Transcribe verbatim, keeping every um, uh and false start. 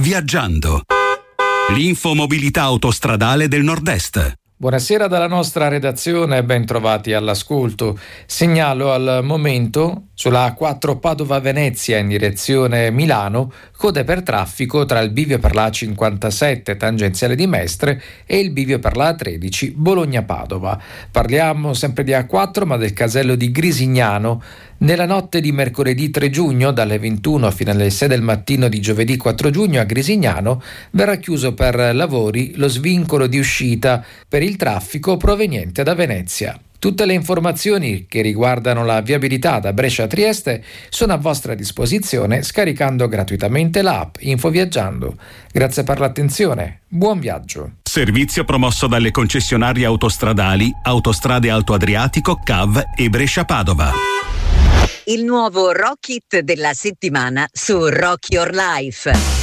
Viaggiando. L'infomobilità autostradale del Nord-Est. Buonasera dalla nostra redazione e ben trovati all'ascolto. Segnalo al momento sulla A quattro Padova-Venezia in direzione Milano, code per traffico tra il bivio per la A cinquantasette tangenziale di Mestre e il bivio per la A tredici Bologna-Padova. Parliamo sempre di A quattro ma del casello di Grisignano. Nella notte di mercoledì tre giugno, dalle ventuno fino alle sei del mattino di giovedì quattro giugno, a Grisignano verrà chiuso per lavori lo svincolo di uscita per il traffico proveniente da Venezia. Tutte le informazioni che riguardano la viabilità da Brescia a Trieste sono a vostra disposizione scaricando gratuitamente l'app InfoViaggiando. Grazie per l'attenzione, buon viaggio. Servizio promosso dalle concessionarie autostradali Autostrade Alto Adriatico, C A V e Brescia-Padova. Il nuovo Rock It della settimana su Rock Your Life.